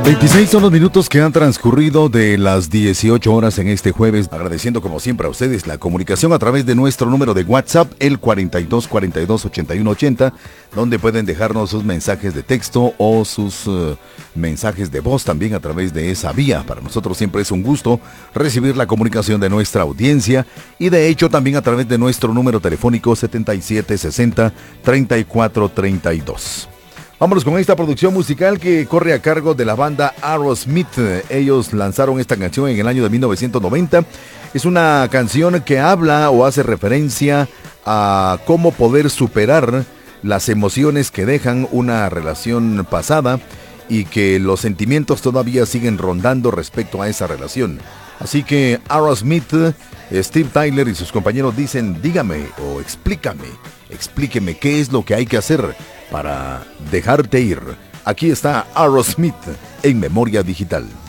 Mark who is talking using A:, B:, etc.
A: 26 son los minutos que han transcurrido de las 18 horas en este jueves, agradeciendo como siempre a ustedes la comunicación a través de nuestro número de WhatsApp, el 42 42 81 80, donde pueden dejarnos sus mensajes de texto o sus mensajes de voz también a través de esa vía. Para nosotros siempre es un gusto recibir la comunicación de nuestra audiencia y de hecho también a través de nuestro número telefónico 7760 3432. Vámonos con esta producción musical que corre a cargo de la banda Aerosmith. Ellos lanzaron esta canción en el año de 1990. Es una canción que habla o hace referencia a cómo poder superar las emociones que dejan una relación pasada y que los sentimientos todavía siguen rondando respecto a esa relación. Así que Aerosmith, Steve Tyler y sus compañeros dicen: dígame o explíqueme qué es lo que hay que hacer para dejarte ir. Aquí está Aerosmith en Memoria Digital.